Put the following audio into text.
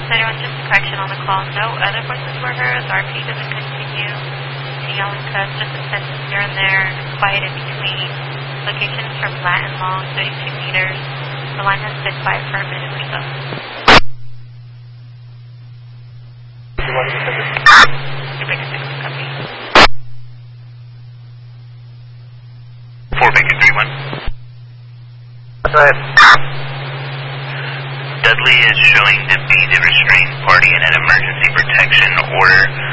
everyone, just a correction on the call. No other voices were heard. The RP doesn't continue to yell and cuss, just a sentence here and there, quiet in between. Locations from Latin Long, 32 meters. The line has been quiet for a minute or so. Baker 6, copy. 4 Baker 3-1. Go ahead. Dudley is showing to be the restrained party in an emergency protection order.